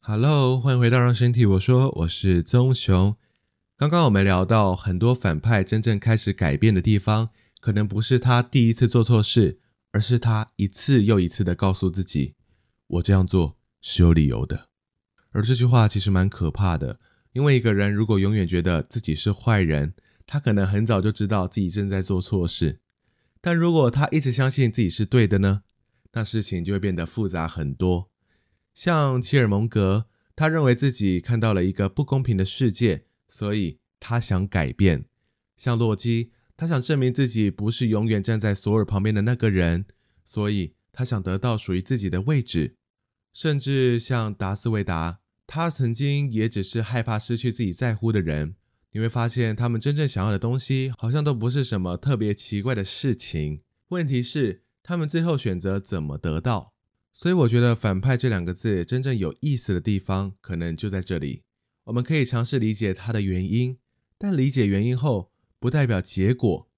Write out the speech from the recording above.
Hello，欢迎回到让身体我说，我是宗雄。刚刚我们聊到很多反派真正开始改变的地方，可能不是他第一次做错事，而是他一次又一次的告诉自己，我这样做是有理由的。而这句话其实蛮可怕的，因为一个人如果永远觉得自己是坏人，他可能很早就知道自己正在做错事。但如果他一直相信自己是对的呢，那事情就会变得复杂很多。像齐尔蒙格，他认为自己看到了一个不公平的世界，所以他想改变。像洛基，他想证明自己不是永远站在索尔旁边的那个人，所以他想得到属于自己的位置。甚至像达斯维达，他曾经也只是害怕失去自己在乎的人。你会发现他们真正想要的东西好像都不是什么特别奇怪的事情，问题是他们最后选择怎么得到。所以我觉得反派这两个字真正有意思的地方可能就在这里。我们可以尝试理解它的原因，但理解原因后不代表结果